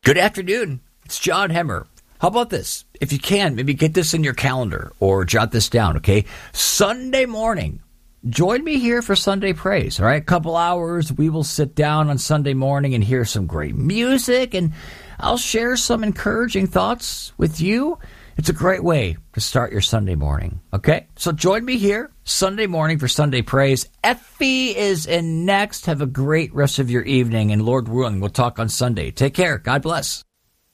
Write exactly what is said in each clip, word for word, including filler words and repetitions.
Good afternoon. It's John Hemmer. How about this? If you can, maybe get this in your calendar or jot this down, okay? Sunday morning, join me here for Sunday Praise, all right? A couple hours, we will sit down on Sunday morning and hear some great music, and I'll share some encouraging thoughts with you. It's a great way to start your Sunday morning, okay? So join me here Sunday morning for Sunday Praise. Effie is in next. Have a great rest of your evening, and Lord willing, we'll talk on Sunday. Take care. God bless.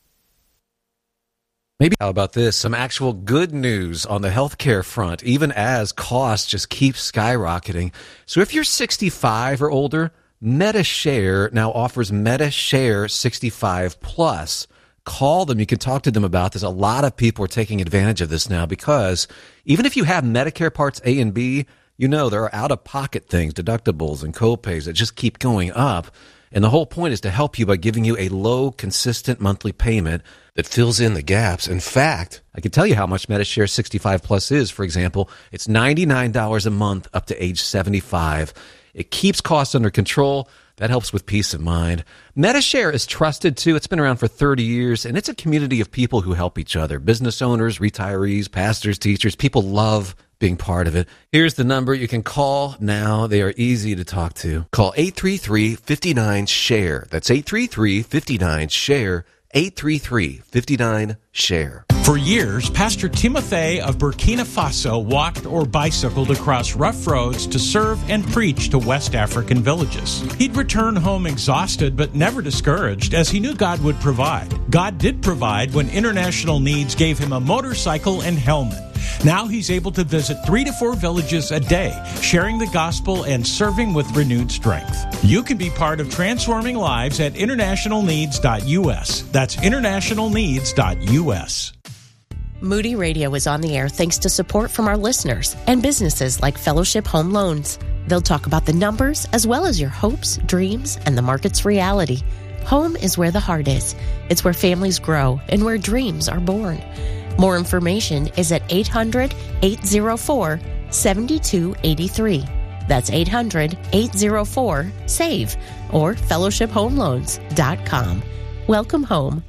Maybe how about this? Some actual good news on the healthcare front, even as costs just keep skyrocketing. So if you're sixty-five or older, MediShare now offers MediShare sixty-five plus. Call them. You can talk to them about this. A lot of people are taking advantage of this now because even if you have Medicare Parts A and B, you know there are out-of-pocket things, deductibles and copays that just keep going up. And the whole point is to help you by giving you a low, consistent monthly payment that fills in the gaps. In fact, I can tell you how much MediShare sixty-five plus is. For example, it's ninety-nine dollars a month up to age seventy-five. It keeps costs under control. That helps with peace of mind. MediShare is trusted, too. It's been around for thirty years, and it's a community of people who help each other. Business owners, retirees, pastors, teachers. People love being part of it. Here's the number you can call now. They are easy to talk to. Call eight three three, five nine, SHARE. That's eight three three, five nine, SHARE. eight three three, five nine, SHARE. For years, Pastor Timothy of Burkina Faso walked or bicycled across rough roads to serve and preach to West African villages. He'd return home exhausted but never discouraged, as he knew God would provide. God did provide when International Needs gave him a motorcycle and helmet. Now he's able to visit three to four villages a day, sharing the gospel and serving with renewed strength. You can be part of transforming lives at international needs dot U S. That's international needs dot U S. Moody Radio is on the air thanks to support from our listeners and businesses like Fellowship Home Loans. They'll talk about the numbers as well as your hopes, dreams, and the market's reality. Home is where the heart is. It's where families grow and where dreams are born. More information is at eight hundred, eight oh four, seven two eight three. That's eight hundred, eight oh four, SAVE or fellowship home loans dot com. Welcome home.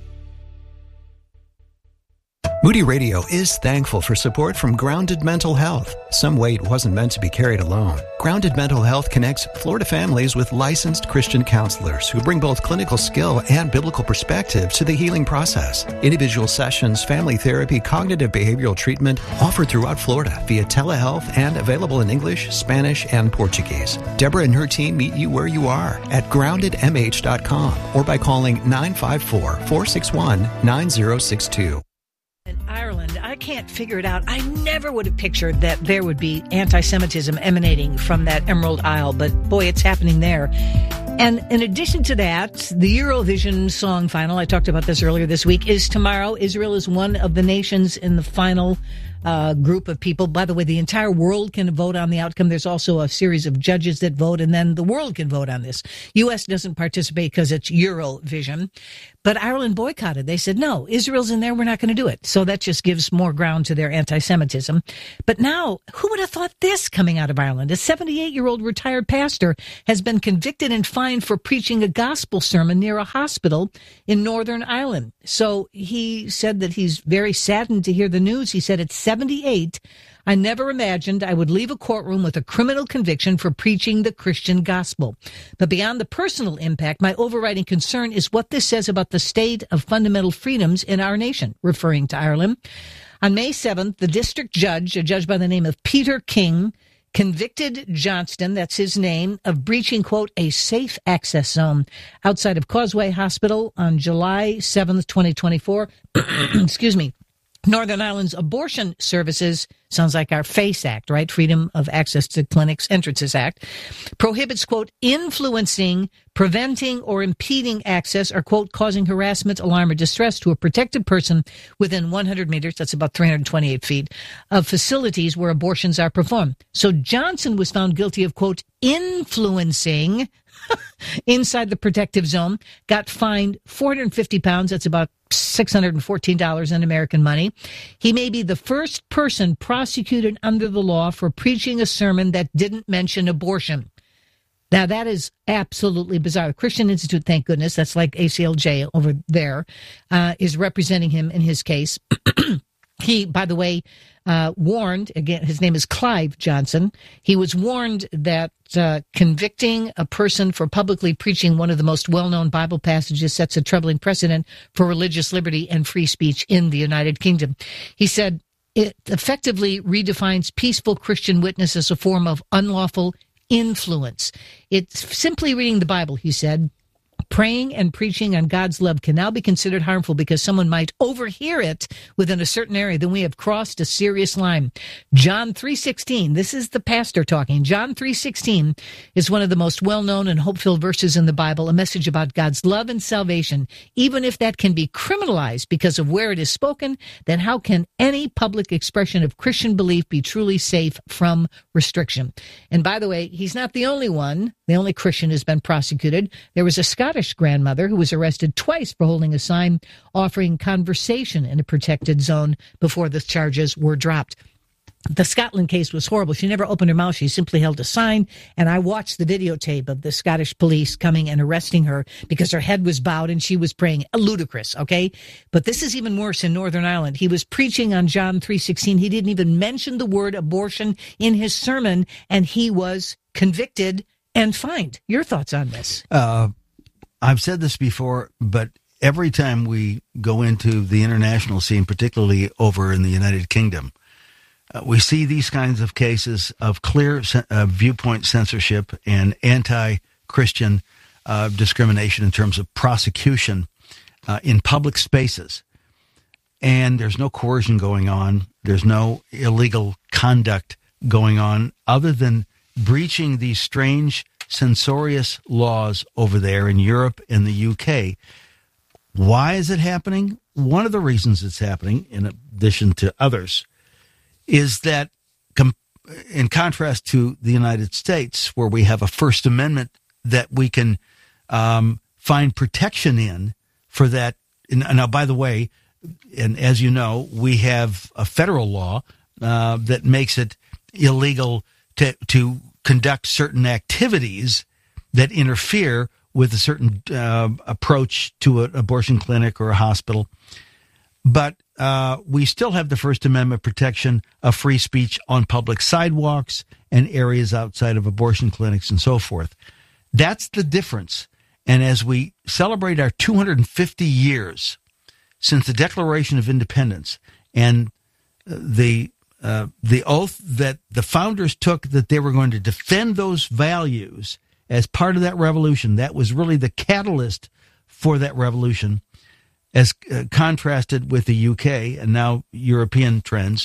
Moody Radio is thankful for support from Grounded Mental Health. Some weight wasn't meant to be carried alone. Grounded Mental Health connects Florida families with licensed Christian counselors who bring both clinical skill and biblical perspective to the healing process. Individual sessions, family therapy, cognitive behavioral treatment offered throughout Florida via telehealth and available in English, Spanish, and Portuguese. Deborah and her team meet you where you are at grounded m h dot com or by calling nine five four, four six one, nine zero six two. In Ireland, I can't figure it out. I never would have pictured that there would be anti-Semitism emanating from that Emerald Isle, but boy, it's happening there. And in addition to that, the Eurovision song final, I talked about this earlier this week, is tomorrow. Israel is one of the nations in the final uh, group of people. By the way, the entire world can vote on the outcome. There's also a series of judges that vote, and then the world can vote on this. U S doesn't participate because it's Eurovision. But Ireland boycotted. They said, no, Israel's in there. We're not going to do it. So that just gives more ground to their anti-Semitism. But now, who would have thought this coming out of Ireland? A seventy-eight-year-old retired pastor has been convicted and fined for preaching a gospel sermon near a hospital in Northern Ireland. So he said that he's very saddened to hear the news. He said, at seventy-eight, I never imagined I would leave a courtroom with a criminal conviction for preaching the Christian gospel. But beyond the personal impact, my overriding concern is what this says about the state of fundamental freedoms in our nation, referring to Ireland. On May seventh, the district judge, a judge by the name of Peter King, convicted Johnston, that's his name, of breaching, quote, a safe access zone outside of Causeway Hospital on July seventh, twenty twenty-four. Excuse me. Northern Ireland's abortion services, sounds like our FACE Act, right? Freedom of Access to Clinics Entrances Act, prohibits, quote, influencing, preventing, or impeding access or, quote, causing harassment, alarm, or distress to a protected person within one hundred meters, that's about three hundred twenty-eight feet, of facilities where abortions are performed. So Johnson was found guilty of, quote, influencing inside the protective zone, got fined four hundred fifty pounds, that's about six hundred fourteen dollars in American money. He may be the first person prosecuted under the law for preaching a sermon that didn't mention abortion. Now, that is absolutely bizarre. The Christian Institute, thank goodness, that's like A C L J over there, uh, is representing him in his case. He, by the way, uh, warned, again, his name is Clive Johnson. He was warned that uh, convicting a person for publicly preaching one of the most well-known Bible passages sets a troubling precedent for religious liberty and free speech in the United Kingdom. He said it effectively redefines peaceful Christian witness as a form of unlawful influence. It's simply reading the Bible, he said. Praying and preaching on God's love can now be considered harmful because someone might overhear it within a certain area. Then we have crossed a serious line. John three sixteen, this is the pastor talking. John three sixteen is one of the most well-known and hope-filled verses in the Bible, a message about God's love and salvation. Even if that can be criminalized because of where it is spoken, then how can any public expression of Christian belief be truly safe from restriction? And by the way, he's not the only one. The only Christian who's been prosecuted. There was a Scottish grandmother who was arrested twice for holding a sign offering conversation in a protected zone before the charges were dropped. The Scotland case was horrible. She never opened her mouth. She simply held a sign, and I watched the videotape of the Scottish police coming and arresting her because her head was bowed and she was praying. Ludicrous, okay? But this is even worse in Northern Ireland. He was preaching on John three sixteen. He didn't even mention the word abortion in his sermon, and he was convicted and fined. Your thoughts on this? Uh, I've said this before, but every time we go into the international scene, particularly over in the United Kingdom, uh, we see these kinds of cases of clear uh, viewpoint censorship and anti-Christian uh, discrimination in terms of prosecution uh, in public spaces. And there's no coercion going on. There's no illegal conduct going on other than breaching these strange censorious laws over there in Europe and the U K. Why is it happening? One of the reasons it's happening, in addition to others, is that com- in contrast to the United States, where we have a First Amendment that we can um, find protection in for that. And now, by the way, and as you know, we have a federal law uh, that makes it illegal to to conduct certain activities that interfere with a certain uh, approach to an abortion clinic or a hospital. But uh, we still have the First Amendment protection of free speech on public sidewalks and areas outside of abortion clinics and so forth. That's the difference. And as we celebrate our two hundred fifty years since the Declaration of Independence and the Uh, the oath that the founders took that they were going to defend those values as part of that revolution, that was really the catalyst for that revolution, as uh, contrasted with the U K and now European trends.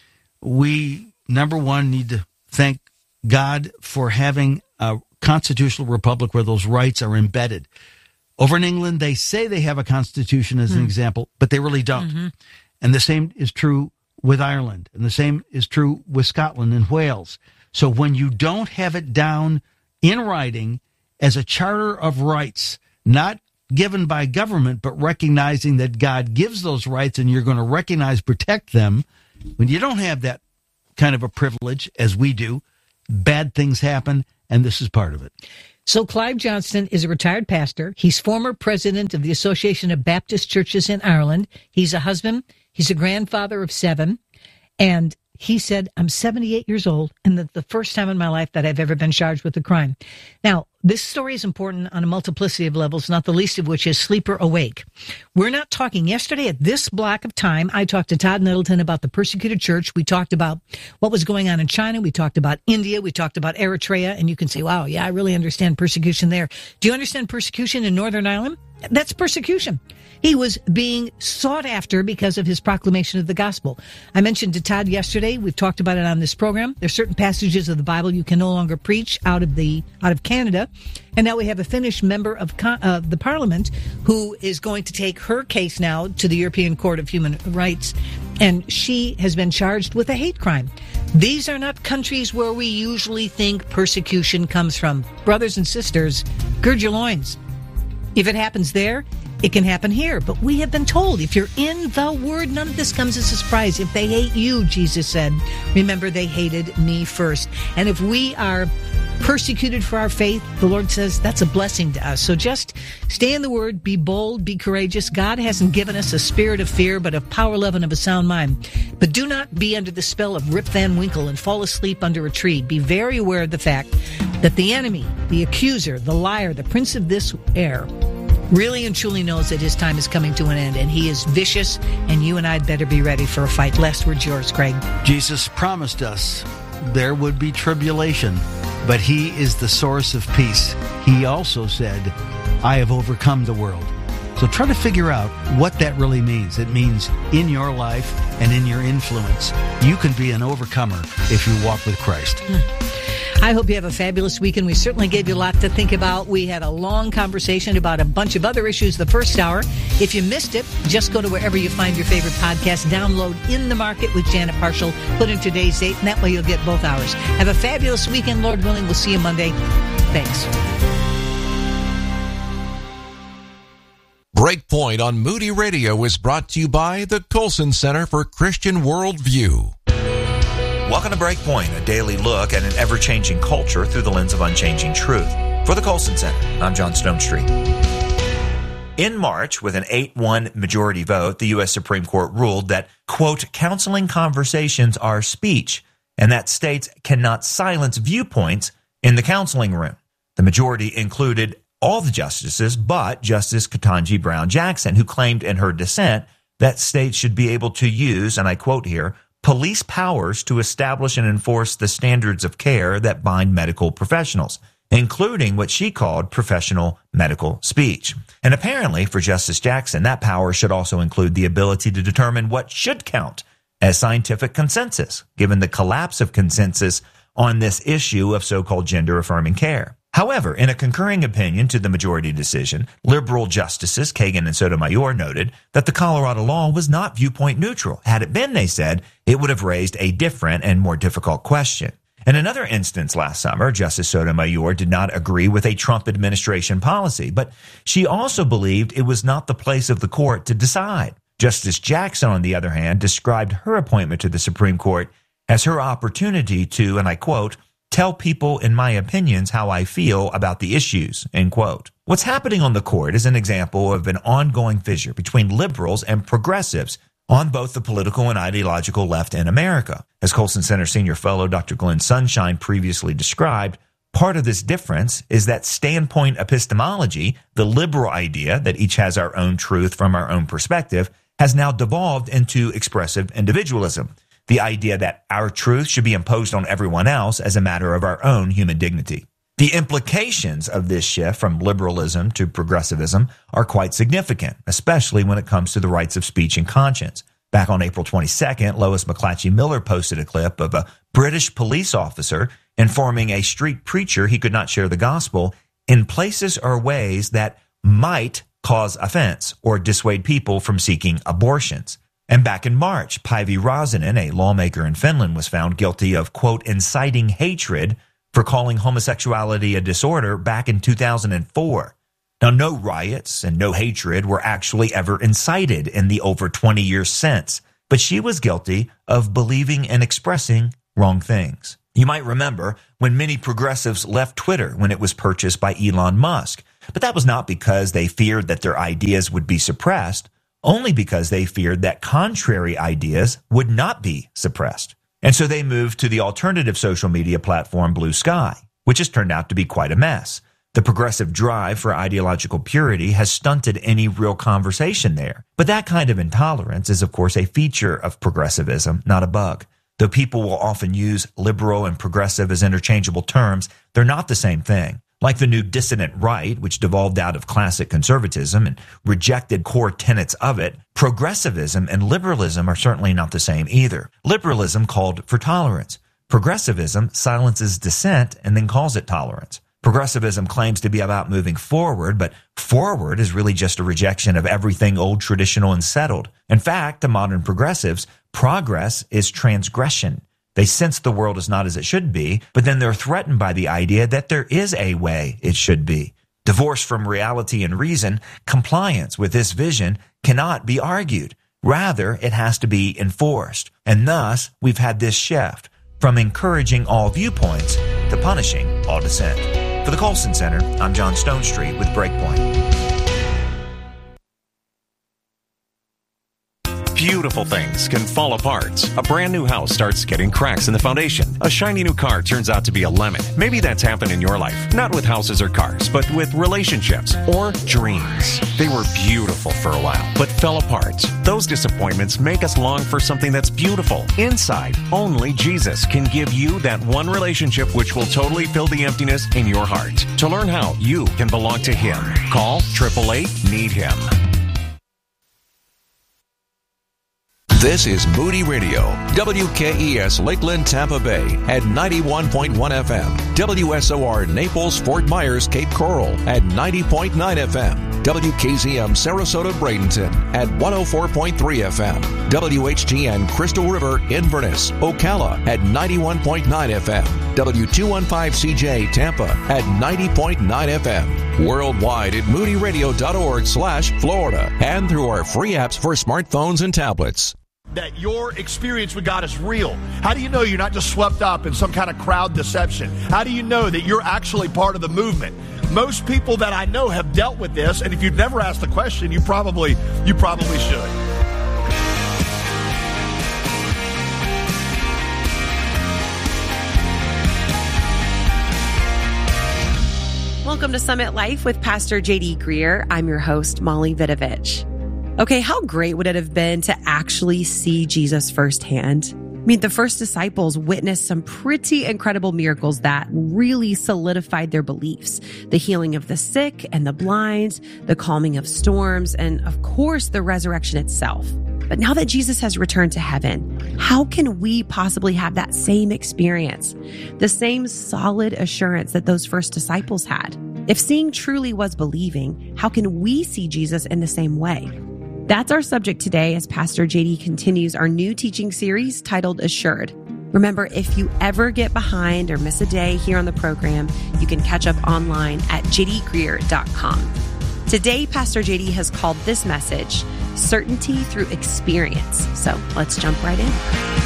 We, number one, need to thank God for having a constitutional republic where those rights are embedded. Over in England, they say they have a constitution as an mm. example, but they really don't. Mm-hmm. And the same is true with Ireland, and the same is true with Scotland and Wales. So when you don't have it down in writing as a charter of rights, not given by government, but recognizing that God gives those rights and you're going to recognize, protect them, when you don't have that kind of a privilege, as we do, bad things happen, and this is part of it. So Clive Johnson is a retired pastor. He's former president of the Association of Baptist Churches in Ireland. He's a husband. He's a grandfather of seven. And he said, I'm seventy-eight years old, and the, the first time in my life that I've ever been charged with a crime. Now, this story is important on a multiplicity of levels, not the least of which is sleeper awake. We're not talking. Yesterday at this block of time, I talked to Todd Nettleton about the persecuted church. We talked about what was going on in China. We talked about India. We talked about Eritrea. And you can say, wow, yeah, I really understand persecution there. Do you understand persecution in Northern Ireland? That's persecution. He was being sought after because of his proclamation of the gospel. I mentioned to Todd yesterday, we've talked about it on this program, there's certain passages of the Bible you can no longer preach out of the out of Canada. And now we have a Finnish member of uh, the parliament who is going to take her case now to the European Court of Human Rights. And she has been charged with a hate crime. These are not countries where we usually think persecution comes from. Brothers and sisters, gird your loins. If it happens there, it can happen here. But we have been told, if you're in the Word, none of this comes as a surprise. If they hate you, Jesus said, remember they hated me first. And if we are persecuted for our faith, the Lord says that's a blessing to us. So just stay in the Word, be bold, be courageous. God hasn't given us a spirit of fear, but of power, love, and of a sound mind. But do not be under the spell of Rip Van Winkle and fall asleep under a tree. Be very aware of the fact that the enemy, the accuser, the liar, the prince of this air, really and truly knows that his time is coming to an end, and he is vicious, and you and I'd better be ready for a fight. Last word's yours, Craig. Jesus promised us there would be tribulation, but he is the source of peace. He also said, I have overcome the world. So try to figure out what that really means. It means in your life and in your influence, you can be an overcomer if you walk with Christ. Hmm. I hope you have a fabulous weekend. We certainly gave you a lot to think about. We had a long conversation about a bunch of other issues the first hour. If you missed it, just go to wherever you find your favorite podcast. Download In the Market with Janet Parshall. Put in today's date, and that way you'll get both hours. Have a fabulous weekend, Lord willing. We'll see you Monday. Thanks. Breakpoint on Moody Radio is brought to you by the Colson Center for Christian Worldview. Welcome to Breakpoint, a daily look at an ever-changing culture through the lens of unchanging truth. For the Colson Center, I'm John Stonestreet. In March, with an eight one majority vote, the U S Supreme Court ruled that, quote, counseling conversations are speech, and that states cannot silence viewpoints in the counseling room. The majority included all the justices but Justice Ketanji Brown Jackson, who claimed in her dissent that states should be able to use, and I quote here, police powers to establish and enforce the standards of care that bind medical professionals, including what she called professional medical speech. And apparently, for Justice Jackson, that power should also include the ability to determine what should count as scientific consensus, given the collapse of consensus on this issue of so-called gender-affirming care. However, in a concurring opinion to the majority decision, liberal justices Kagan and Sotomayor noted that the Colorado law was not viewpoint neutral. Had it been, they said, it would have raised a different and more difficult question. In another instance last summer, Justice Sotomayor did not agree with a Trump administration policy, but she also believed it was not the place of the court to decide. Justice Jackson, on the other hand, described her appointment to the Supreme Court as her opportunity to, and I quote, tell people in my opinions how I feel about the issues, end quote. What's happening on the court is an example of an ongoing fissure between liberals and progressives on both the political and ideological left in America. As Colson Center senior fellow Doctor Glenn Sunshine previously described, part of this difference is that standpoint epistemology, the liberal idea that each has our own truth from our own perspective, has now devolved into expressive individualism. The idea that our truth should be imposed on everyone else as a matter of our own human dignity. The implications of this shift from liberalism to progressivism are quite significant, especially when it comes to the rights of speech and conscience. Back on April twenty-second, Lois McClatchy Miller posted a clip of a British police officer informing a street preacher he could not share the gospel in places or ways that might cause offense or dissuade people from seeking abortions. And back in March, Päivi Räsänen, a lawmaker in Finland, was found guilty of, quote, inciting hatred for calling homosexuality a disorder back in two thousand four. Now, no riots and no hatred were actually ever incited in the over twenty years since, but she was guilty of believing and expressing wrong things. You might remember when many progressives left Twitter when it was purchased by Elon Musk, but that was not because they feared that their ideas would be suppressed, only because they feared that contrary ideas would not be suppressed. And so they moved to the alternative social media platform Blue Sky, which has turned out to be quite a mess. The progressive drive for ideological purity has stunted any real conversation there. But that kind of intolerance is, of course, a feature of progressivism, not a bug. Though people will often use liberal and progressive as interchangeable terms, they're not the same thing. Like the new dissident right, which devolved out of classic conservatism and rejected core tenets of it, progressivism and liberalism are certainly not the same either. Liberalism called for tolerance. Progressivism silences dissent and then calls it tolerance. Progressivism claims to be about moving forward, but forward is really just a rejection of everything old, traditional, and settled. In fact, to modern progressives, progress is transgression. They sense the world is not as it should be, but then they're threatened by the idea that there is a way it should be. Divorced from reality and reason, compliance with this vision cannot be argued. Rather, it has to be enforced. And thus, we've had this shift from encouraging all viewpoints to punishing all descent. For the Colson Center, I'm John Stonestreet with Breakpoint. Beautiful things can fall apart. A brand new house starts getting cracks in the foundation. A shiny new car turns out to be a lemon. Maybe that's happened in your life. Not with houses or cars, but with relationships or dreams. They were beautiful for a while, but fell apart. Those disappointments make us long for something that's beautiful. Inside, only Jesus can give you that one relationship which will totally fill the emptiness in your heart. To learn how you can belong to Him, call eight eight eight, need him. This is Moody Radio, W K E S Lakeland, Tampa Bay at ninety-one point one F M, W S O R Naples, Fort Myers, Cape Coral at ninety point nine F M, W K Z M Sarasota, Bradenton at one oh four point three F M, W H G N Crystal River, Inverness, Ocala at ninety-one point nine F M, W two fifteen C J Tampa at ninety point nine F M, worldwide at moodyradio.org slash Florida, and through our free apps for smartphones and tablets. That your experience with God is real? How do you know you're not just swept up in some kind of crowd deception? How do you know that you're actually part of the movement? Most people that I know have dealt with this, and if you've never asked the question, you probably you probably should. Welcome to Summit Life with Pastor J D Greer. I'm your host, Molly Vidovich. Okay, how great would it have been to actually see Jesus firsthand? I mean, the first disciples witnessed some pretty incredible miracles that really solidified their beliefs. The healing of the sick and the blind, the calming of storms, and of course, the resurrection itself. But now that Jesus has returned to heaven, how can we possibly have that same experience? The same solid assurance that those first disciples had? If seeing truly was believing, how can we see Jesus in the same way? That's our subject today as Pastor J D continues our new teaching series titled Assured. Remember, if you ever get behind or miss a day here on the program, you can catch up online at j d greer dot com. Today, Pastor J D has called this message Certainty Through Experience. So let's jump right in.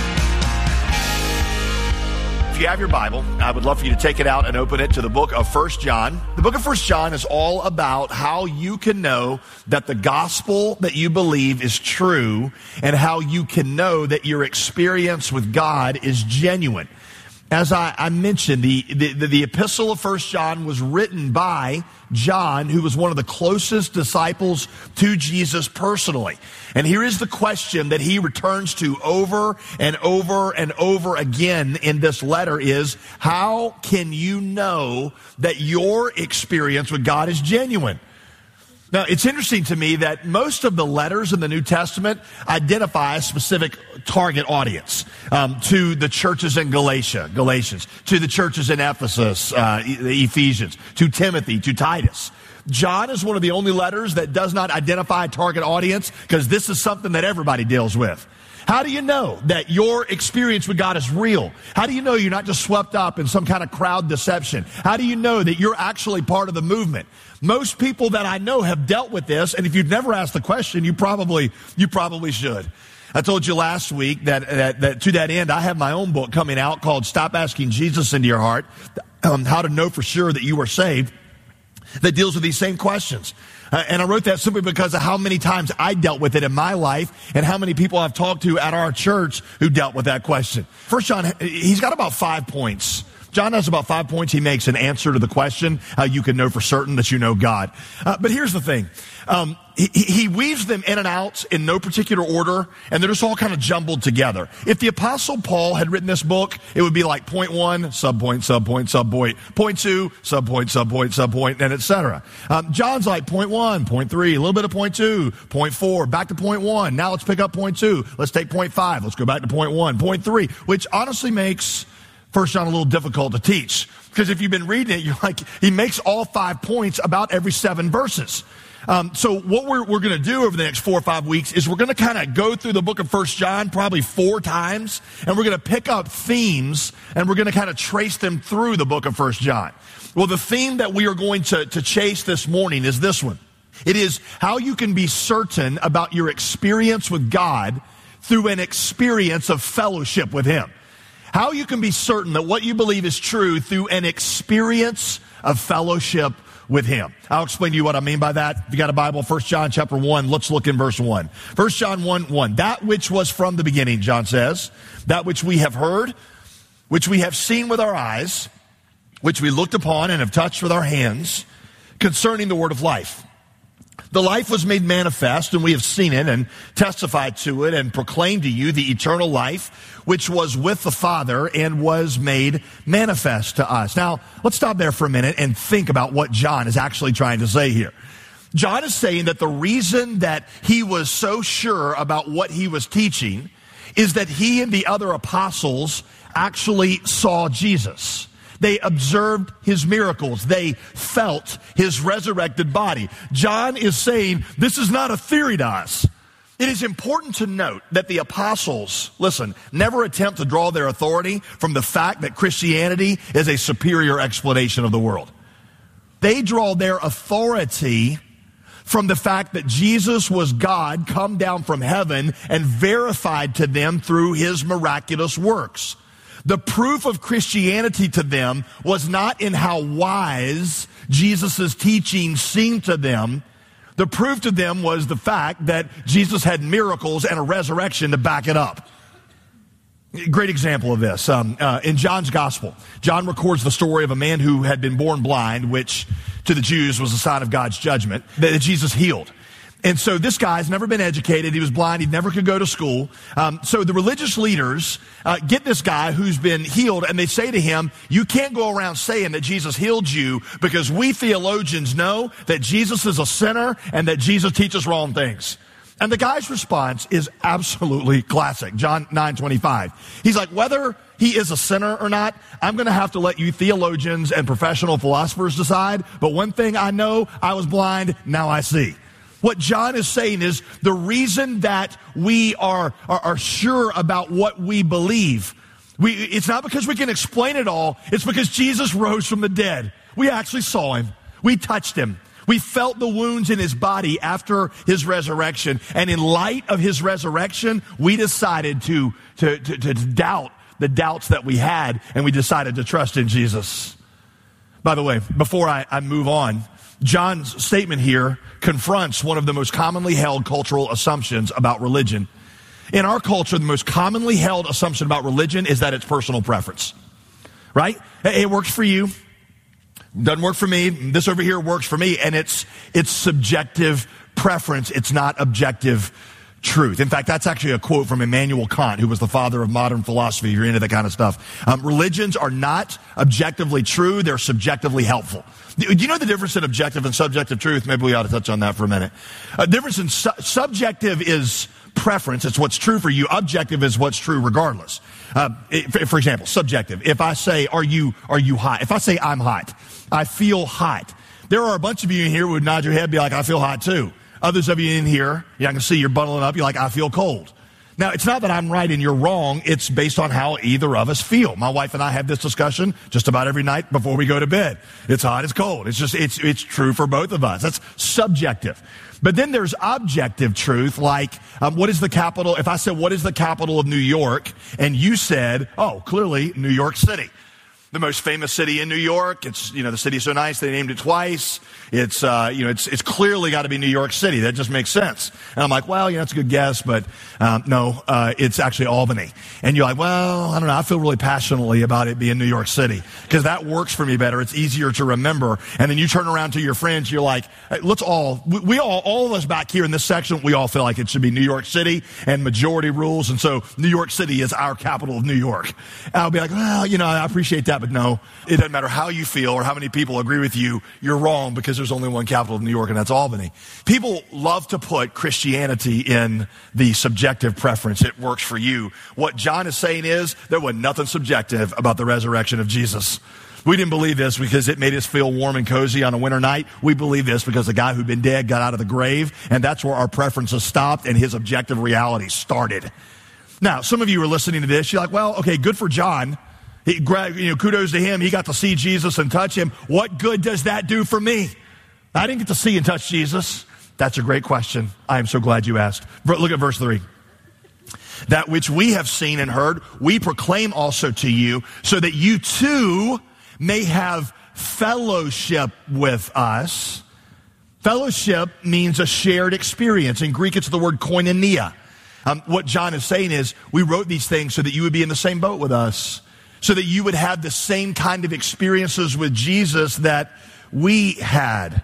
If you have your Bible, I would love for you to take it out and open it to the book of First John. The book of First John is all about how you can know that the gospel that you believe is true and how you can know that your experience with God is genuine. As I, I mentioned, the, the, the epistle of First John was written by John, who was one of the closest disciples to Jesus personally. And here is the question that he returns to over and over and over again in this letter is, how can you know that your experience with God is genuine? Now, it's interesting to me that most of the letters in the New Testament identify a specific target audience, um, to the churches in Galatia, Galatians, to the churches in Ephesus, uh, the Ephesians, to Timothy, to Titus. John is one of the only letters that does not identify a target audience because this is something that everybody deals with. How do you know that your experience with God is real? How do you know you're not just swept up in some kind of crowd deception? How do you know that you're actually part of the movement? Most people that I know have dealt with this, and if you've never asked the question, you probably you probably should. I told you last week that, that, that to that end, I have my own book coming out called Stop Asking Jesus Into Your Heart, um, How to Know for Sure That You Are Saved, that deals with these same questions. Uh, and I wrote that simply because of how many times I dealt with it in my life and how many people I've talked to at our church who dealt with that question. First John, he's got about five points. John has about five points he makes in answer to the question, how you can know for certain that you know God. Uh, but here's the thing. Um, he, he weaves them in and out in no particular order, and they're just all kind of jumbled together. If the Apostle Paul had written this book, it would be like point one, subpoint, subpoint, subpoint, point two, subpoint, subpoint, subpoint, and et cetera. Um, John's like point one, point three, a little bit of point two, point four, back to point one. Now let's pick up point two. Let's take point five. Let's go back to point one, point three, which honestly makes First John a little difficult to teach. Because if you've been reading it, you're like, he makes all five points about every seven verses. Um, so what we're, we're going to do over the next four or five weeks is we're going to kind of go through the book of First John probably four times, and we're going to pick up themes, and we're going to kind of trace them through the book of First John. Well, the theme that we are going to, to chase this morning is this one. It is how you can be certain about your experience with God through an experience of fellowship with Him. How you can be certain that what you believe is true through an experience of fellowship with him. I'll explain to you what I mean by that. If you got a Bible, First John chapter one, let's look in verse one. First John one, one. That which was from the beginning, John says, that which we have heard, which we have seen with our eyes, which we looked upon and have touched with our hands, concerning the word of life. The life was made manifest, and we have seen it and testified to it and proclaimed to you the eternal life, which was with the Father and was made manifest to us. Now, let's stop there for a minute and think about what John is actually trying to say here. John is saying that the reason that he was so sure about what he was teaching is that he and the other apostles actually saw Jesus. They observed his miracles. They felt his resurrected body. John is saying this is not a theory to us. It is important to note that the apostles, listen, never attempt to draw their authority from the fact that Christianity is a superior explanation of the world. They draw their authority from the fact that Jesus was God come down from heaven and verified to them through his miraculous works. The proof of Christianity to them was not in how wise Jesus' teaching seemed to them. The proof to them was the fact that Jesus had miracles and a resurrection to back it up. Great example of this. Um, uh, in John's gospel, John records the story of a man who had been born blind, which to the Jews was a sign of God's judgment, that Jesus healed. And so this guy's never been educated. He was blind. He never could go to school. Um, so the religious leaders uh, get this guy who's been healed, and they say to him, you can't go around saying that Jesus healed you because we theologians know that Jesus is a sinner and that Jesus teaches wrong things. And the guy's response is absolutely classic. John nine twenty-five. He's like, whether he is a sinner or not, I'm going to have to let you theologians and professional philosophers decide. But one thing I know, I was blind, now I see. What John is saying is the reason that we are, are, are sure about what we believe, we, it's not because we can explain it all. It's because Jesus rose from the dead. We actually saw him. We touched him. We felt the wounds in his body after his resurrection. And in light of his resurrection, we decided to, to, to, to doubt the doubts that we had, and we decided to trust in Jesus. By the way, before I, I move on, John's statement here confronts one of the most commonly held cultural assumptions about religion. In our culture, the most commonly held assumption about religion is that it's personal preference, right? Hey, it works for you. Doesn't work for me. This over here works for me. And it's, it's subjective preference. It's not objective truth. In fact, that's actually a quote from Immanuel Kant, who was the father of modern philosophy, if you're into that kind of stuff. Um, religions are not objectively true. They're subjectively helpful. Do you know the difference in objective and subjective truth? Maybe we ought to touch on that for a minute. A difference in su- subjective is preference. It's what's true for you. Objective is what's true regardless. Uh, it, for, for example, subjective. If I say, are you, are you hot? If I say I'm hot, I feel hot. There are a bunch of you in here who would nod your head and be like, I feel hot too. Others of you in here, yeah, I can see you're bundling up. You're like, I feel cold. Now, it's not that I'm right and you're wrong. It's based on how either of us feel. My wife and I have this discussion just about every night before we go to bed. It's hot, it's cold. It's just, it's, it's true for both of us. That's subjective. But then there's objective truth, like, um, what is the capital? If I said, what is the capital of New York? And you said, oh, clearly New York City. The most famous city in New York. It's, you know, the city's so nice they named it twice. It's, uh, you know, it's, it's clearly got to be New York City. That just makes sense. And I'm like, well, yeah, that's a good guess, but, um, no, uh, it's actually Albany. And you're like, well, I don't know. I feel really passionately about it being New York City because that works for me better. It's easier to remember. And then you turn around to your friends. You're like, hey, let's all, we, we all, all of us back here in this section, we all feel like it should be New York City and majority rules. And so New York City is our capital of New York. And I'll be like, well, you know, I appreciate that, but no, it doesn't matter how you feel or how many people agree with you. You're wrong because there's only one capital of New York, and that's Albany. People love to put Christianity in the subjective preference. It works for you. What John is saying is there was nothing subjective about the resurrection of Jesus. We didn't believe this because it made us feel warm and cozy on a winter night. We believe this because the guy who'd been dead got out of the grave, and that's where our preferences stopped and his objective reality started. Now, some of you are listening to this. You're like, well, okay, good for John. He, you know, kudos to him. He got to see Jesus and touch him. What good does that do for me? I didn't get to see and touch Jesus. That's a great question. I am so glad you asked. Look at verse three. That which we have seen and heard, we proclaim also to you, so that you too may have fellowship with us. Fellowship means a shared experience. In Greek, it's the word koinonia. Um, what John is saying is, we wrote these things so that you would be in the same boat with us, so that you would have the same kind of experiences with Jesus that we had.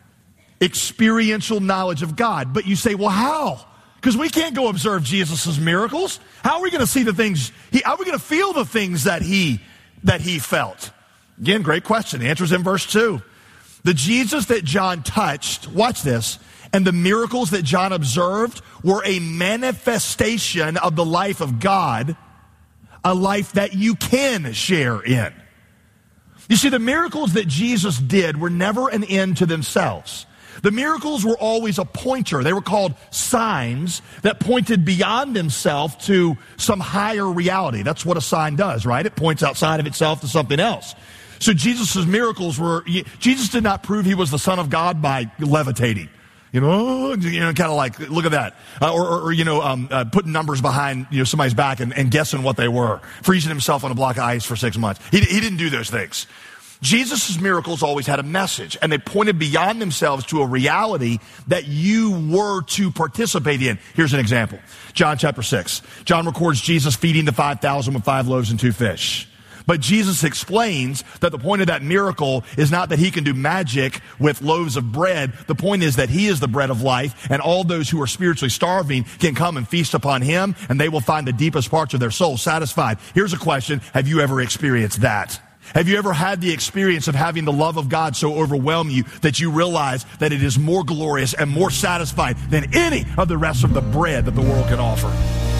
Experiential knowledge of God. But you say, well, how? Because we can't go observe Jesus' miracles. How are we going to see the things, he, how are we going to feel the things that he, that he felt? Again, great question. The answer is in verse two. The Jesus that John touched, watch this, and the miracles that John observed were a manifestation of the life of God, a life that you can share in. You see, the miracles that Jesus did were never an end to themselves. The miracles were always a pointer. They were called signs that pointed beyond themselves to some higher reality. That's what a sign does, right? It points outside of itself to something else. So Jesus' miracles were, Jesus did not prove he was the Son of God by levitating. You know, you know, kind of like, look at that. Uh, or, or, or, you know, um, uh, putting numbers behind, you know, somebody's back and, and guessing what they were. Freezing himself on a block of ice for six months. He, he didn't do those things. Jesus' miracles always had a message, and they pointed beyond themselves to a reality that you were to participate in. Here's an example. John chapter six. John records Jesus feeding the five thousand with five loaves and two fish. But Jesus explains that the point of that miracle is not that he can do magic with loaves of bread. The point is that he is the bread of life, and all those who are spiritually starving can come and feast upon him, and they will find the deepest parts of their soul satisfied. Here's a question. Have you ever experienced that? Have you ever had the experience of having the love of God so overwhelm you that you realize that it is more glorious and more satisfying than any of the rest of the bread that the world can offer?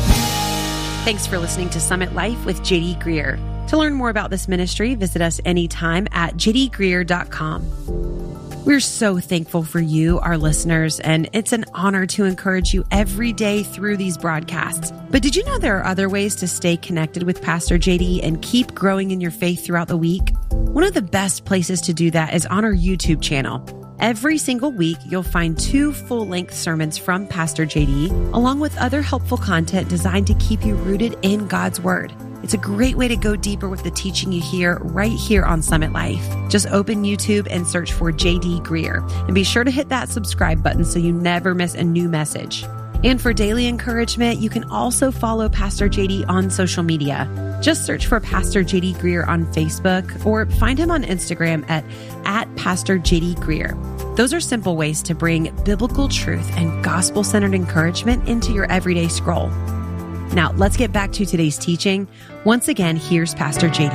Thanks for listening to Summit Life with J D Greer. To learn more about this ministry, visit us anytime at j d greer dot com. We're so thankful for you, our listeners, and it's an honor to encourage you every day through these broadcasts. But did you know there are other ways to stay connected with Pastor J D and keep growing in your faith throughout the week? One of the best places to do that is on our YouTube channel. Every single week, you'll find two full-length sermons from Pastor J D, along with other helpful content designed to keep you rooted in God's Word. It's a great way to go deeper with the teaching you hear right here on Summit Life. Just open YouTube and search for J D Greer, and be sure to hit that subscribe button so you never miss a new message. And for daily encouragement, you can also follow Pastor J D on social media. Just search for Pastor J D Greer on Facebook, or find him on Instagram at, at Pastor J D Greer. Those are simple ways to bring biblical truth and gospel-centered encouragement into your everyday scroll. Now, let's get back to today's teaching. Once again, here's Pastor J D.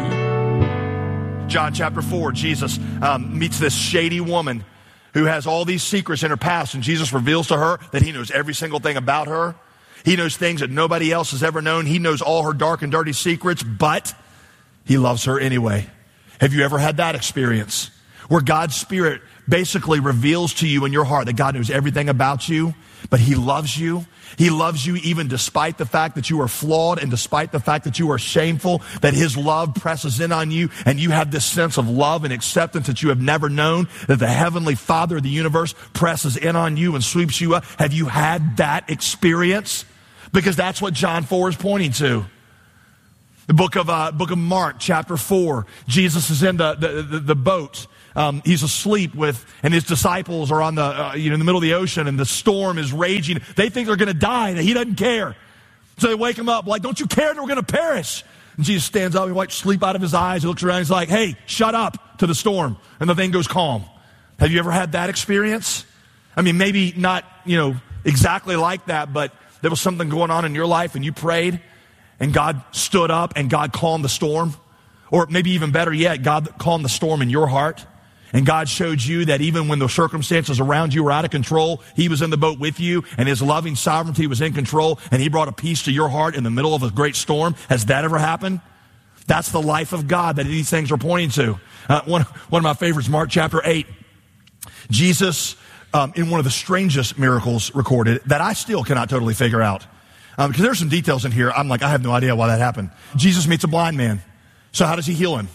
John chapter four, Jesus um, meets this shady woman who has all these secrets in her past, and Jesus reveals to her that he knows every single thing about her. He knows things that nobody else has ever known. He knows all her dark and dirty secrets, but he loves her anyway. Have you ever had that experience where God's Spirit basically reveals to you in your heart that God knows everything about you, but he loves you? He loves you even despite the fact that you are flawed, and despite the fact that you are shameful, that his love presses in on you, and you have this sense of love and acceptance that you have never known, that the heavenly Father of the universe presses in on you and sweeps you up. Have you had that experience? Because that's what John four is pointing to. The book of uh, book of Mark, chapter four. Jesus is in the the, the, the boat. Um, he's asleep with, and his disciples are on the, uh, you know, in the middle of the ocean, and the storm is raging. They think they're going to die, and he doesn't care. So they wake him up, like, don't you care that we're going to perish? And Jesus stands up, he wipes sleep out of his eyes, he looks around, he's like, hey, shut up to the storm, and the thing goes calm. Have you ever had that experience? I mean, maybe not, you know, exactly like that, but there was something going on in your life, and you prayed, and God stood up, and God calmed the storm. Or maybe even better yet, God calmed the storm in your heart. And God showed you that even when the circumstances around you were out of control, he was in the boat with you, and his loving sovereignty was in control, and he brought a peace to your heart in the middle of a great storm. Has that ever happened? That's the life of God that these things are pointing to. Uh, one, one of my favorites, Mark chapter eight. Jesus, um, in one of the strangest miracles recorded that I still cannot totally figure out. Um, because there's some details in here. I'm like, I have no idea why that happened. Jesus meets a blind man. So how does he heal him?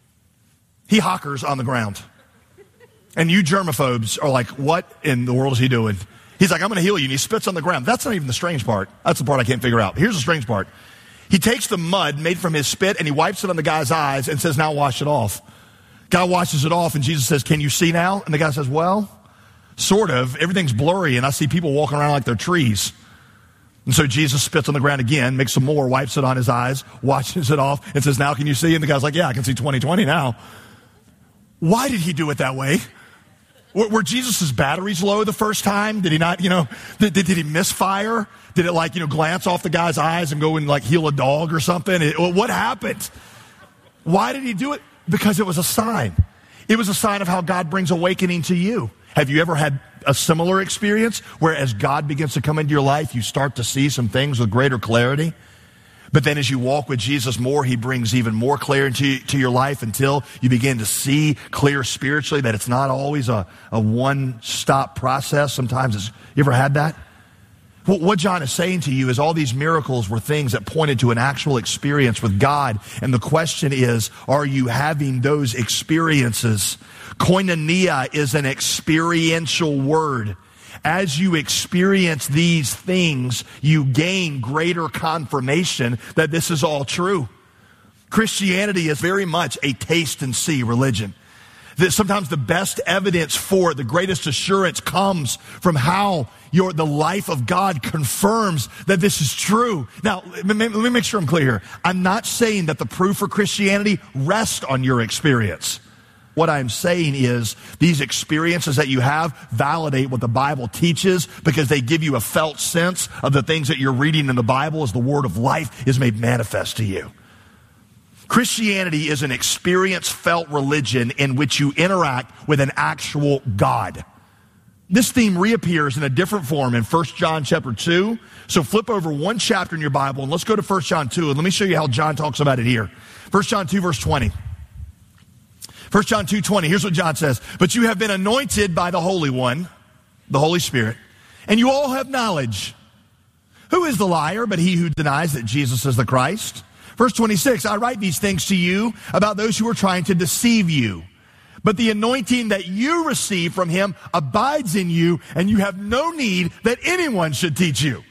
He hockers on the ground. And you germaphobes are like, what in the world is he doing? He's like, I'm going to heal you. And he spits on the ground. That's not even the strange part. That's the part I can't figure out. Here's the strange part. He takes the mud made from his spit and he wipes it on the guy's eyes and says, now wash it off. Guy washes it off and Jesus says, can you see now? And the guy says, well, sort of. Everything's blurry and I see people walking around like they're trees. And so Jesus spits on the ground again, makes some more, wipes it on his eyes, washes it off, and says, now can you see? And the guy's like, yeah, I can see twenty twenty now. Why did he do it that way? Were, were Jesus' batteries low the first time? Did he not, you know, did, did, did he misfire? Did it like, you know, glance off the guy's eyes and go and like heal a dog or something? It, what happened? Why did he do it? Because it was a sign. It was a sign of how God brings awakening to you. Have you ever had a similar experience where as God begins to come into your life, you start to see some things with greater clarity? But then as you walk with Jesus more, he brings even more clarity to, to your life until you begin to see clear spiritually that it's not always a, a one-stop process. Sometimes it's, you ever had that? What John is saying to you is all these miracles were things that pointed to an actual experience with God. And the question is, are you having those experiences? Koinonia is an experiential word. As you experience these things, you gain greater confirmation that this is all true. Christianity is very much a taste and see religion. That sometimes the best evidence for it, the greatest assurance comes from how your the life of God confirms that this is true. Now, let me, let me make sure I'm clear here. I'm not saying that the proof for Christianity rests on your experience. What I'm saying is these experiences that you have validate what the Bible teaches because they give you a felt sense of the things that you're reading in the Bible as the word of life is made manifest to you. Christianity is an experience-felt religion in which you interact with an actual God. This theme reappears in a different form in First John chapter two. So flip over one chapter in your Bible and let's go to First John two and let me show you how John talks about it here. First John two verse twenty. First John two twenty, here's what John says. But you have been anointed by the Holy One, the Holy Spirit, and you all have knowledge. Who is the liar but he who denies that Jesus is the Christ? Verse twenty-six, I write these things to you about those who are trying to deceive you. But the anointing that you receive from him abides in you, and you have no need that anyone should teach you.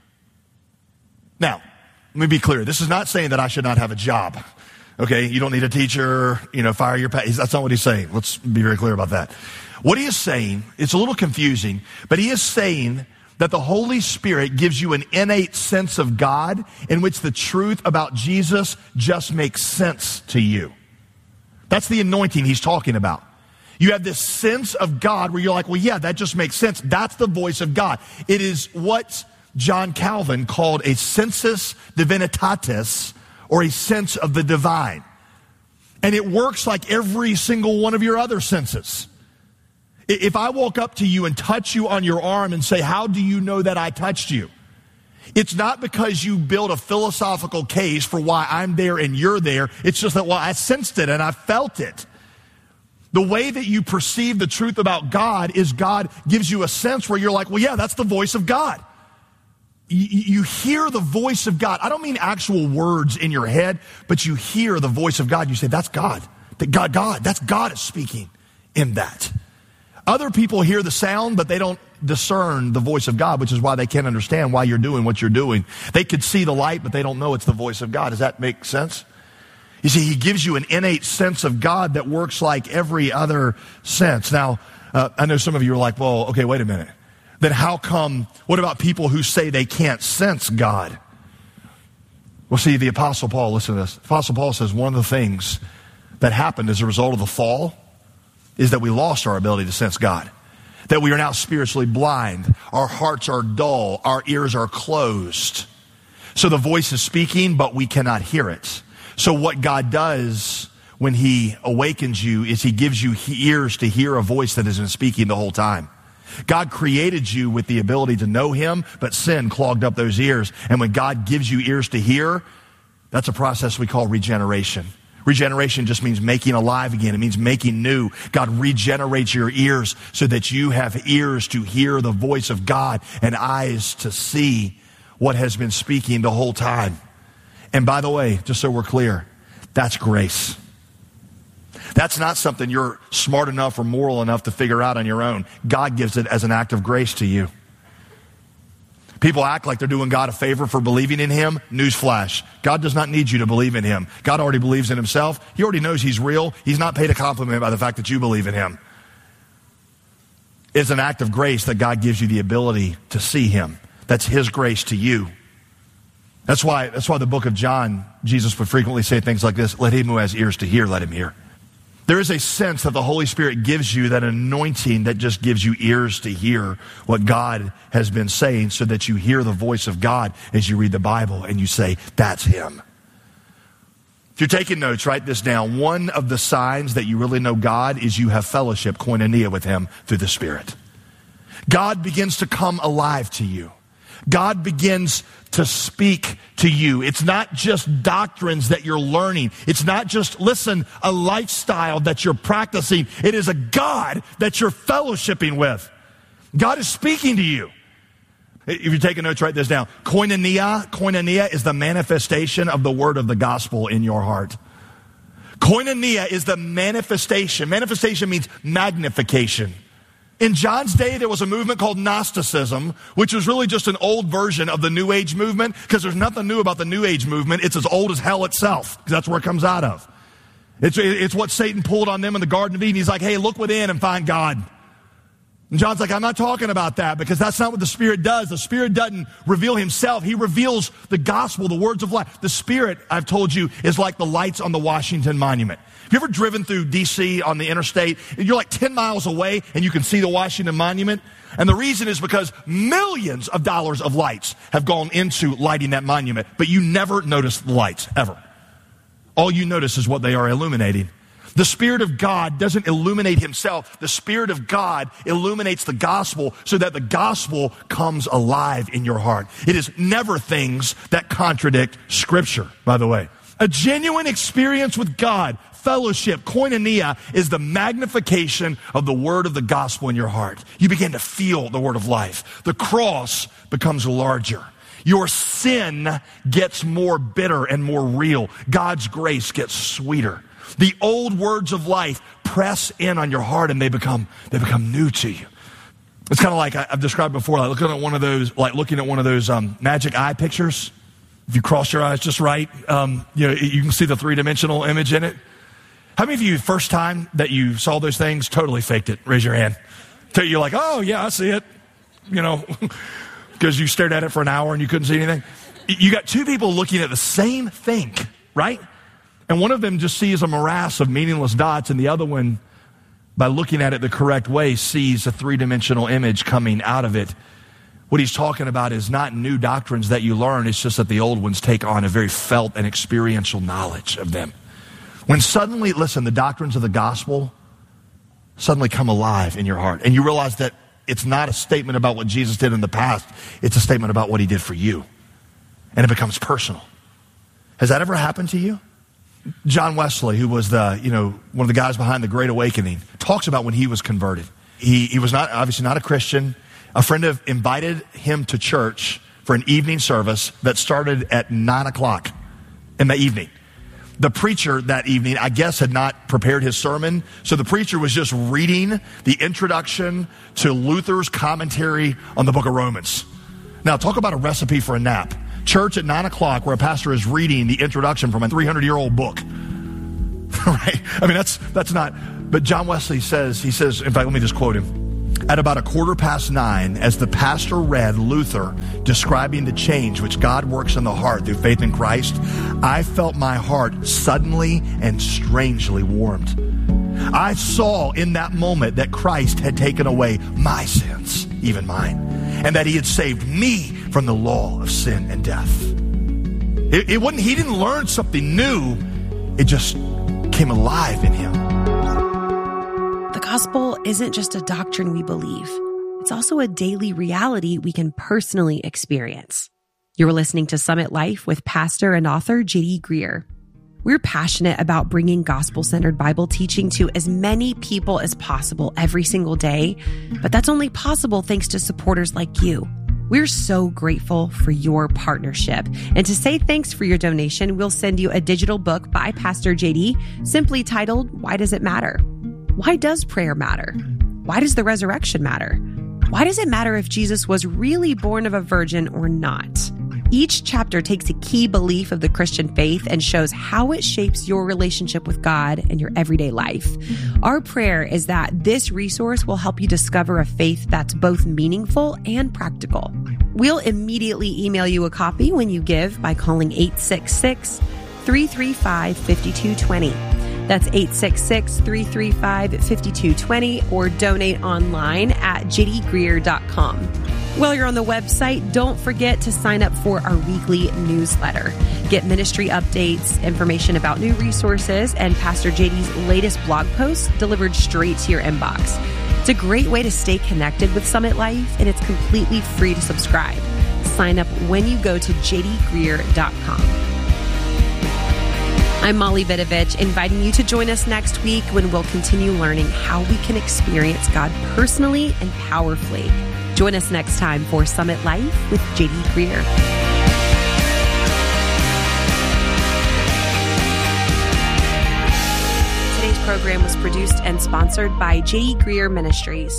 Now, let me be clear. This is not saying that I should not have a job. Okay, you don't need a teacher, you know, fire your pay. That's not what he's saying. Let's be very clear about that. What he is saying, it's a little confusing, but he is saying that the Holy Spirit gives you an innate sense of God in which the truth about Jesus just makes sense to you. That's the anointing he's talking about. You have this sense of God where you're like, well, yeah, that just makes sense. That's the voice of God. It is what John Calvin called a sensus divinitatis, or a sense of the divine. And it works like every single one of your other senses. If I walk up to you and touch you on your arm and say, how do you know that I touched you? It's not because you build a philosophical case for why I'm there and you're there. It's just that, well, I sensed it and I felt it. The way that you perceive the truth about God is God gives you a sense where you're like, well, yeah, that's the voice of God. You hear the voice of God. I don't mean actual words in your head, but you hear the voice of God. You say, that's God. That God, God, that's God is speaking in that. Other people hear the sound, but they don't discern the voice of God, which is why they can't understand why you're doing what you're doing. They could see the light, but they don't know it's the voice of God. Does that make sense? You see, he gives you an innate sense of God that works like every other sense. Now, uh, I know some of you are like, well, okay, wait a minute. Then how come, what about people who say they can't sense God? Well, see, the Apostle Paul, listen to this. The Apostle Paul says one of the things that happened as a result of the fall is that we lost our ability to sense God. That we are now spiritually blind. Our hearts are dull. Our ears are closed. So the voice is speaking, but we cannot hear it. So what God does when he awakens you is he gives you ears to hear a voice that has been speaking the whole time. God created you with the ability to know him, but sin clogged up those ears. And when God gives you ears to hear, that's a process we call regeneration. Regeneration just means making alive again. It means making new. God regenerates your ears so that you have ears to hear the voice of God and eyes to see what has been speaking the whole time. And by the way, just so we're clear, that's grace. That's not something you're smart enough or moral enough to figure out on your own. God gives it as an act of grace to you. People act like they're doing God a favor for believing in him. Newsflash. God does not need you to believe in him. God already believes in himself. He already knows he's real. He's not paid a compliment by the fact that you believe in him. It's an act of grace that God gives you the ability to see him. That's his grace to you. That's why, that's why the book of John, Jesus would frequently say things like this: let him who has ears to hear, let him hear. There is a sense that the Holy Spirit gives you, that anointing that just gives you ears to hear what God has been saying, so that you hear the voice of God as you read the Bible and you say, that's him. If you're taking notes, write this down. One of the signs that you really know God is you have fellowship, koinonia, with him through the Spirit. God begins to come alive to you. God begins to speak to you. It's not just doctrines that you're learning. It's not just, listen, a lifestyle that you're practicing. It is a God that you're fellowshipping with. God is speaking to you. If you're taking notes, write this down. Koinonia, koinonia is the manifestation of the word of the gospel in your heart. Koinonia is the manifestation. Manifestation means magnification. In John's day, there was a movement called Gnosticism, which was really just an old version of the New Age movement, because there's nothing new about the New Age movement. It's as old as hell itself, because that's where it comes out of. It's, it's what Satan pulled on them in the Garden of Eden. He's like, hey, look within and find God. And John's like, I'm not talking about that, because that's not what the Spirit does. The Spirit doesn't reveal himself. He reveals the gospel, the words of life. The Spirit, I've told you, is like the lights on the Washington Monument. Have you ever driven through D C on the interstate? You're like ten miles away and you can see the Washington Monument. And the reason is because millions of dollars of lights have gone into lighting that monument, but you never notice the lights, ever. All you notice is what they are illuminating. The Spirit of God doesn't illuminate himself. The Spirit of God illuminates the gospel so that the gospel comes alive in your heart. It is never things that contradict Scripture, by the way. A genuine experience with God, fellowship, koinonia, is the magnification of the word of the gospel in your heart. You begin to feel the word of life. The cross becomes larger. Your sin gets more bitter and more real. God's grace gets sweeter. The old words of life press in on your heart and they become, they become new to you. It's kind of like I've described before, like looking at one of those, like looking at one of those um, magic eye pictures. If you cross your eyes just right, um, you know, you can see the three-dimensional image in it. How many of you, first time that you saw those things, totally faked it? Raise your hand. You're like, oh, yeah, I see it. You know, because you stared at it for an hour and you couldn't see anything. You got two people looking at the same thing, right? And one of them just sees a morass of meaningless dots, and the other one, by looking at it the correct way, sees a three-dimensional image coming out of it. What he's talking about is not new doctrines that you learn. It's just that the old ones take on a very felt and experiential knowledge of them. When suddenly, listen, the doctrines of the gospel suddenly come alive in your heart, and you realize that it's not a statement about what Jesus did in the past. It's a statement about what he did for you, and it becomes personal. Has that ever happened to you? John Wesley, who was the, you know, one of the guys behind the Great Awakening, talks about when he was converted. He, he was not, obviously not a Christian. A friend of invited him to church for an evening service that started at nine o'clock in the evening. The preacher that evening, I guess, had not prepared his sermon. So the preacher was just reading the introduction to Luther's commentary on the book of Romans. Now, talk about a recipe for a nap. Church at nine o'clock where a pastor is reading the introduction from a three hundred year old book. Right? I mean, that's, that's not, but John Wesley says, he says, in fact, let me just quote him. At about a quarter past nine, as the pastor read Luther describing the change which God works in the heart through faith in Christ, I felt my heart suddenly and strangely warmed. I saw in that moment that Christ had taken away my sins, even mine, and that he had saved me from the law of sin and death. It, it wasn't, he didn't learn something new. It just came alive in him. The gospel isn't just a doctrine we believe. It's also a daily reality we can personally experience. You're listening to Summit Life with pastor and author J D Greear. We're passionate about bringing gospel-centered Bible teaching to as many people as possible every single day, but that's only possible thanks to supporters like you. We're so grateful for your partnership. And to say thanks for your donation, we'll send you a digital book by Pastor J D, simply titled, Why Does It Matter? Why does prayer matter? Why does the resurrection matter? Why does it matter if Jesus was really born of a virgin or not? Each chapter takes a key belief of the Christian faith and shows how it shapes your relationship with God and your everyday life. Our prayer is that this resource will help you discover a faith that's both meaningful and practical. We'll immediately email you a copy when you give by calling eight six six, three three five, five two two zero. That's eight six six, three three five, five two two zero or donate online at j d greer dot com. While you're on the website, don't forget to sign up for our weekly newsletter. Get ministry updates, information about new resources, and Pastor J D's latest blog posts delivered straight to your inbox. It's a great way to stay connected with Summit Life, and it's completely free to subscribe. Sign up when you go to j d greer dot com. I'm Molly Vidovich, inviting you to join us next week when we'll continue learning how we can experience God personally and powerfully. Join us next time for Summit Life with J D Greer. Today's program was produced and sponsored by J D Greer Ministries.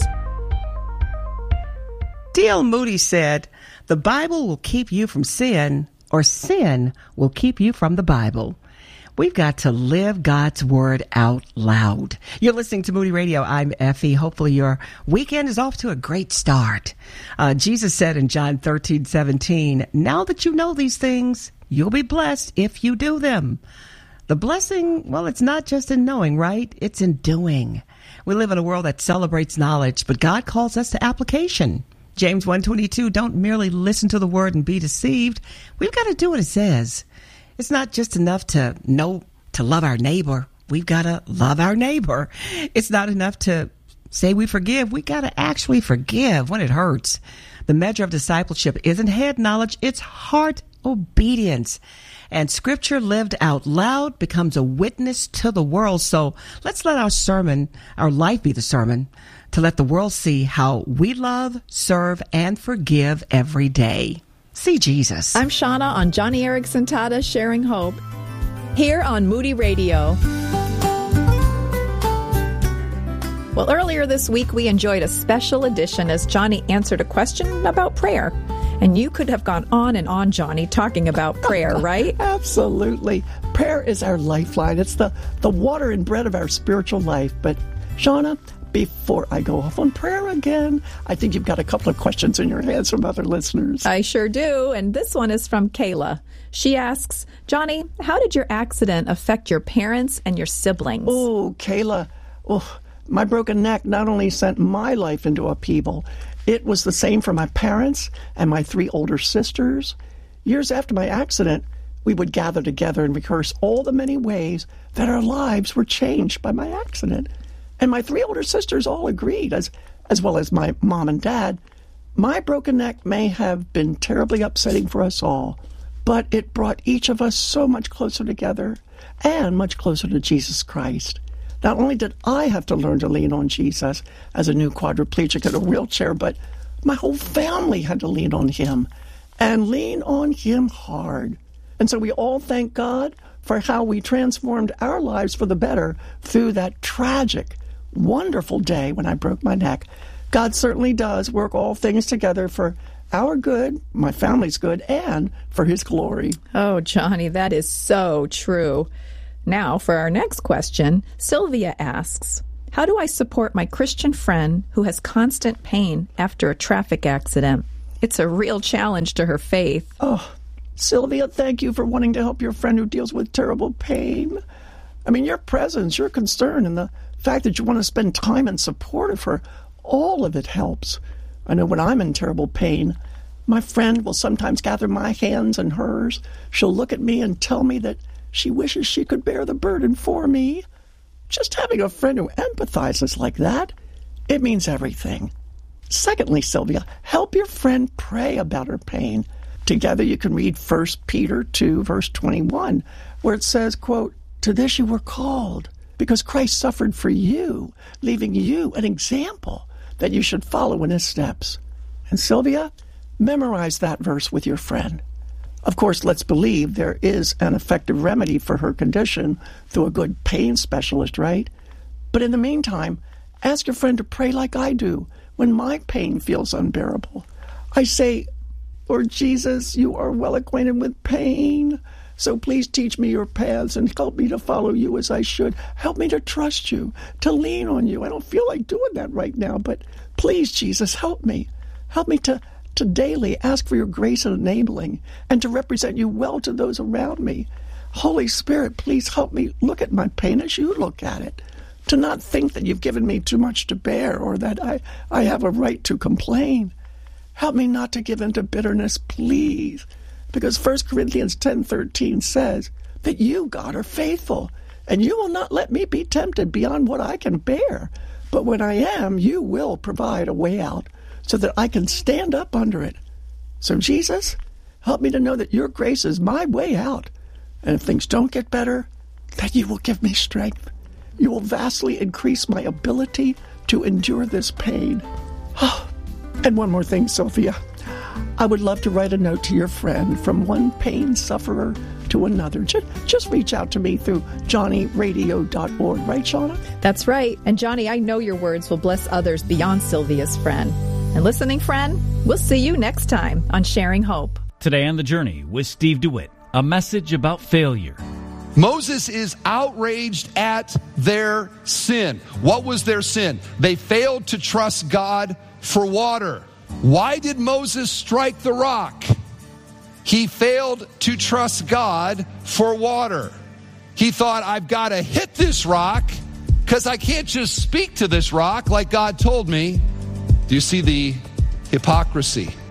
D L Moody said, "The Bible will keep you from sin, or sin will keep you from the Bible." We've got to live God's word out loud. You're listening to Moody Radio. I'm Effie. Hopefully your weekend is off to a great start. Uh, Jesus said in John thirteen seventeen, "Now that you know these things, you'll be blessed if you do them." The blessing, well, it's not just in knowing, right? It's in doing. We live in a world that celebrates knowledge, but God calls us to application. James one twenty-two, don't merely listen to the word and be deceived. We've got to do what it says. It's not just enough to know to love our neighbor. We've got to love our neighbor. It's not enough to say we forgive. We got to actually forgive when it hurts. The measure of discipleship isn't head knowledge. It's heart obedience. And scripture lived out loud becomes a witness to the world. So let's let our sermon, our life be the sermon, to let the world see how we love, serve, and forgive every day. See Jesus. I'm Shauna on Johnny Erickson Tata Sharing Hope here on Moody Radio. Well, earlier this week we enjoyed a special edition as Johnny answered a question about prayer. And you could have gone on and on, Johnny, talking about prayer, right? Absolutely. Prayer is our lifeline. It's the, the water and bread of our spiritual life. But, Shauna, before I go off on prayer again, I think you've got a couple of questions in your hands from other listeners. I sure do. And this one is from Kayla. She asks, Johnny, how did your accident affect your parents and your siblings? Oh, Kayla, oh, my broken neck not only sent my life into upheaval, it was the same for my parents and my three older sisters. Years after my accident, we would gather together and rehearse all the many ways that our lives were changed by my accident. And my three older sisters all agreed, as as well as my mom and dad, my broken neck may have been terribly upsetting for us all, but it brought each of us so much closer together and much closer to Jesus Christ. Not only did I have to learn to lean on Jesus as a new quadriplegic in a wheelchair, but my whole family had to lean on him and lean on him hard. And so we all thank God for how we transformed our lives for the better through that tragic, wonderful day when I broke my neck. God certainly does work all things together for our good, my family's good, and for his glory. Oh, Johnny, that is so true. Now, for our next question, Sylvia asks, how do I support my Christian friend who has constant pain after a traffic accident? It's a real challenge to her faith. Oh, Sylvia, thank you for wanting to help your friend who deals with terrible pain. I mean, your presence, your concern, and the fact that you want to spend time in support of her, all of it helps. I know when I'm in terrible pain, my friend will sometimes gather my hands in hers. She'll look at me and tell me that she wishes she could bear the burden for me. Just having a friend who empathizes like that, it means everything. Secondly, Sylvia, help your friend pray about her pain. Together you can read First Peter two, verse twenty-one, where it says, quote, "To this you were called, because Christ suffered for you, leaving you an example that you should follow in his steps." And Sylvia, memorize that verse with your friend. Of course, let's believe there is an effective remedy for her condition through a good pain specialist, right? But in the meantime, ask your friend to pray like I do when my pain feels unbearable. I say, Lord Jesus, you are well acquainted with pain, so please teach me your paths and help me to follow you as I should. Help me to trust you, to lean on you. I don't feel like doing that right now, but please, Jesus, help me. Help me to, to daily ask for your grace and enabling and to represent you well to those around me. Holy Spirit, please help me look at my pain as you look at it, to not think that you've given me too much to bear or that I, I have a right to complain. Help me not to give in to bitterness, please, because First Corinthians ten thirteen says that you, God, are faithful, and you will not let me be tempted beyond what I can bear. But when I am, you will provide a way out so that I can stand up under it. So, Jesus, help me to know that your grace is my way out, and if things don't get better, that you will give me strength. You will vastly increase my ability to endure this pain. Oh, and one more thing, Sophia. I would love to write a note to your friend from one pain sufferer to another. Just, just reach out to me through johnny radio dot org. Right, Shauna? That's right. And Johnny, I know your words will bless others beyond Sylvia's friend. And listening friend, we'll see you next time on Sharing Hope. Today on The Journey with Steve DeWitt, a message about failure. Moses is outraged at their sin. What was their sin? They failed to trust God for water. Why did Moses strike the rock? He failed to trust God for water. He thought, I've got to hit this rock because I can't just speak to this rock like God told me. Do you see the hypocrisy?